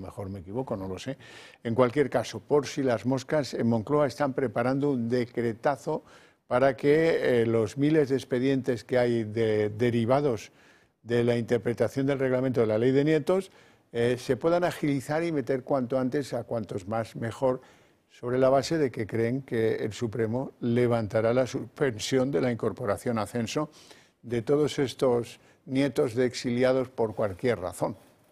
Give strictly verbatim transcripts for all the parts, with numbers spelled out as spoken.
mejor me equivoco, no lo sé. En cualquier caso, por si las moscas, en Moncloa están preparando un decretazo para que eh, los miles de expedientes que hay de, derivados de la interpretación del reglamento de la ley de nietos eh, se puedan agilizar y meter cuanto antes a cuantos más mejor, sobre la base de que creen que el Supremo levantará la suspensión de la incorporación a censo de todos estos nietos de exiliados por cualquier razón.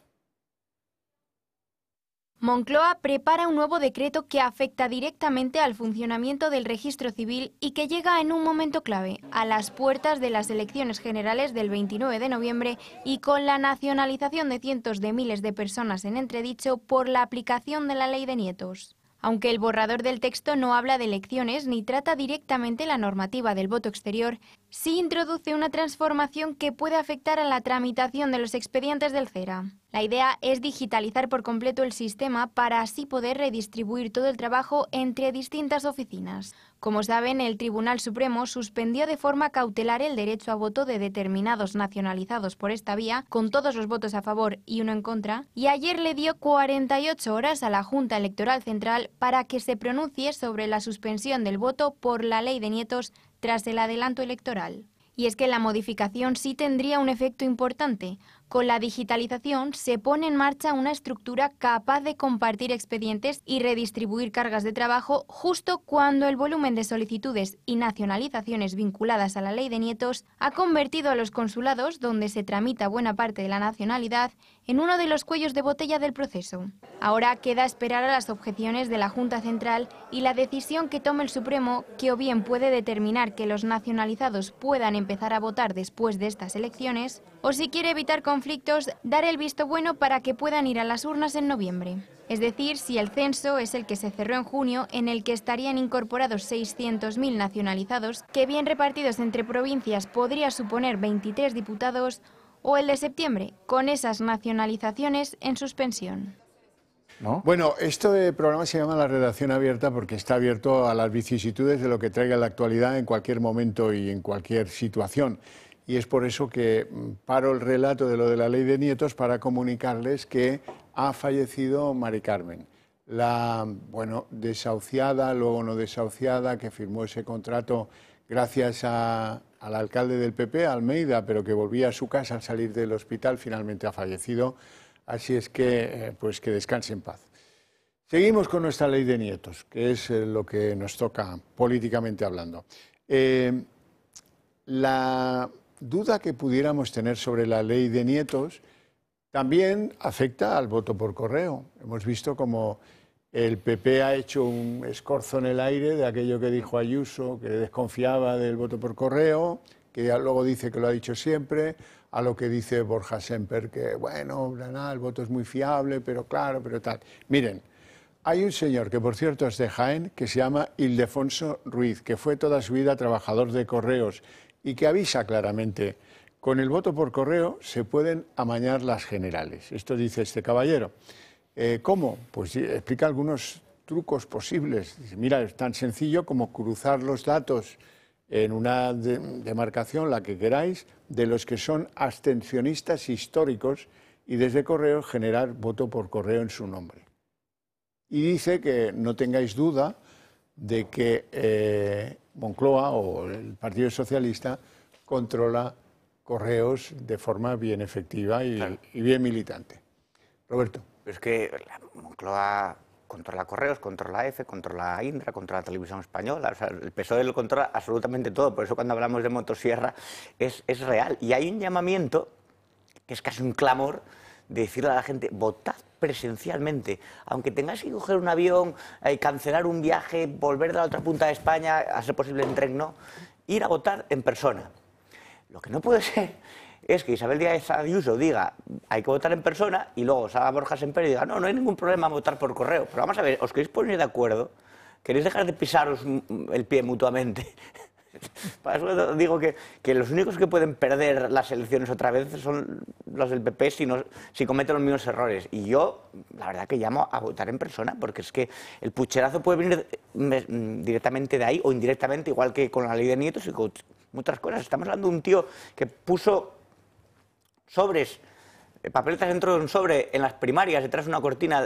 Moncloa prepara un nuevo decreto que afecta directamente al funcionamiento del registro civil y que llega en un momento clave, a las puertas de las elecciones generales del veintinueve de noviembre y con la nacionalización de cientos de miles de personas en entredicho por la aplicación de la ley de nietos. Aunque el borrador del texto no habla de elecciones ni trata directamente la normativa del voto exterior, sí introduce una transformación que puede afectar a la tramitación de los expedientes del CERA. La idea es digitalizar por completo el sistema para así poder redistribuir todo el trabajo entre distintas oficinas. Como saben, el Tribunal Supremo suspendió de forma cautelar el derecho a voto de determinados nacionalizados por esta vía, con todos los votos a favor y uno en contra, y ayer le dio cuarenta y ocho horas a la Junta Electoral Central para que se pronuncie sobre la suspensión del voto por la ley de nietos tras el adelanto electoral. Y es que la modificación sí tendría un efecto importante. Con la digitalización se pone en marcha una estructura capaz de compartir expedientes y redistribuir cargas de trabajo justo cuando el volumen de solicitudes y nacionalizaciones vinculadas a la ley de nietos ha convertido a los consulados, donde se tramita buena parte de la nacionalidad, en uno de los cuellos de botella del proceso. Ahora queda esperar a las objeciones de la Junta Central y la decisión que tome el Supremo, que o bien puede determinar que los nacionalizados puedan empezar a votar después de estas elecciones, o si quiere evitar conflictos, dar el visto bueno para que puedan ir a las urnas en noviembre. Es decir, si el censo es el que se cerró en junio, en el que estarían incorporados seiscientos mil nacionalizados, que bien repartidos entre provincias podría suponer veintitrés diputados, o el de septiembre, con esas nacionalizaciones en suspensión. ¿No? Bueno, este programa se llama La Redacción Abierta porque está abierto a las vicisitudes de lo que traiga la actualidad en cualquier momento y en cualquier situación. Y es por eso que paro el relato de lo de la ley de nietos para comunicarles que ha fallecido Mari Carmen, la, bueno, desahuciada, luego no desahuciada, que firmó ese contrato gracias a, al alcalde del P P, Almeida, pero que volvía a su casa al salir del hospital, finalmente ha fallecido. Así es que, pues que descanse en paz. Seguimos con nuestra ley de nietos, que es lo que nos toca políticamente hablando. Eh, la duda que pudiéramos tener sobre la ley de nietos también afecta al voto por correo. Hemos visto como el P P ha hecho un escorzo en el aire de aquello que dijo Ayuso, que desconfiaba del voto por correo, que luego dice que lo ha dicho siempre, a lo que dice Borja Semper, que bueno, nada, el voto es muy fiable, pero claro, pero tal. Miren, hay un señor que por cierto es de Jaén, que se llama Ildefonso Ruiz, que fue toda su vida trabajador de correos y que avisa claramente, con el voto por correo se pueden amañar las generales. Esto dice este caballero. Eh, ¿Cómo? Pues sí, explica algunos trucos posibles. Dice, mira, es tan sencillo como cruzar los datos en una de, demarcación, la que queráis, de los que son abstencionistas históricos y desde correo generar voto por correo en su nombre. Y dice que no tengáis duda de que eh, Moncloa o el Partido Socialista controla correos de forma bien efectiva y, claro, y bien militante. Roberto. Es que Moncloa controla correos, controla EFE, controla Indra, controla Televisión Española. O sea, el P S O E lo controla absolutamente todo. Por eso cuando hablamos de motosierra es, es real. Y hay un llamamiento, que es casi un clamor, de decirle a la gente, votad presencialmente. Aunque tengáis que coger un avión, eh, cancelar un viaje, volver de la otra punta de España, a ser posible en tren, no. Ir a votar en persona. Lo que no puede ser es que Isabel Díaz Ayuso diga hay que votar en persona y luego salga Borja Semper y diga no, no hay ningún problema votar por correo. Pero vamos a ver, ¿os queréis poner de acuerdo? ¿Queréis dejar de pisaros el pie mutuamente? Para eso digo que, que los únicos que pueden perder las elecciones otra vez son los del P P si, no, si cometen los mismos errores. Y yo, la verdad que llamo a votar en persona, porque es que el pucherazo puede venir directamente de ahí o indirectamente, igual que con la ley de nietos y con muchas cosas. Estamos hablando de un tío que puso sobres, papeletas dentro de un sobre en las primarias, detrás de una cortina